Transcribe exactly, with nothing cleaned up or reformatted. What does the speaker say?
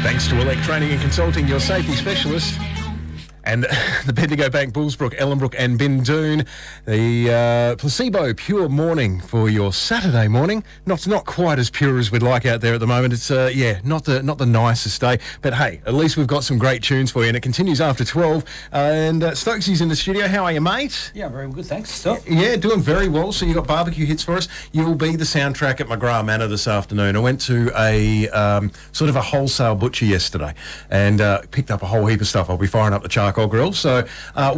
Thanks to Elect Training and Consulting, your safety specialist. And the Bendigo Bank, Bullsbrook, Ellenbrook and Bindoon, the uh, Placebo Pure Morning for your Saturday morning. Not not quite as pure as we'd like out there at the moment. It's, uh, yeah, not the not the nicest day. But hey, at least we've got some great tunes for you. And it continues after twelve. Uh, and uh, Stokesy's in the studio. How are you, mate? Yeah, very good, thanks. Stuff. Yeah, doing very well. So you got barbecue hits for us. You'll be the soundtrack at McGrath Manor this afternoon. I went to a um, sort of a wholesale butcher yesterday and uh, picked up a whole heap of stuff. I'll be firing up the charcoal grill. So uh,